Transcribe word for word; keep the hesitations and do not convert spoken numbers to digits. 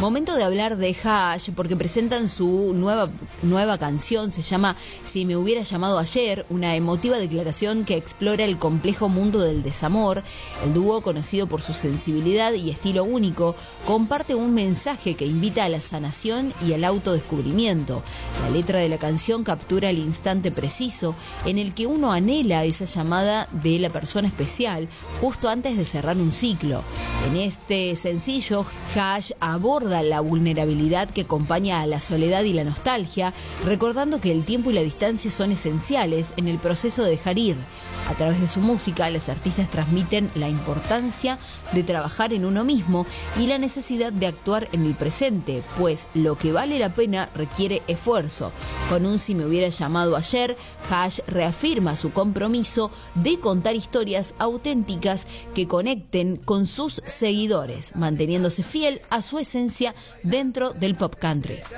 Momento de hablar de Hash porque presentan su nueva, nueva canción, se llama Si me hubiera llamado ayer, una emotiva declaración que explora el complejo mundo del desamor. El dúo, conocido por su sensibilidad y estilo único, comparte un mensaje que invita a la sanación y al autodescubrimiento. La letra de la canción captura el instante preciso en el que uno anhela esa llamada de la persona especial justo antes de cerrar un ciclo. En este sencillo, Hash aborda la vulnerabilidad que acompaña a la soledad y la nostalgia, recordando que el tiempo y la distancia son esenciales en el proceso de dejar ir. A través de su música, los artistas transmiten la importancia de trabajar en uno mismo y la necesidad de actuar en el presente, pues lo que vale la pena requiere esfuerzo. Con un Si me hubiera llamado ayer, Hash reafirma su compromiso de contar historias auténticas que conecten con sus seguidores, manteniéndose fiel a su esencia dentro del pop country.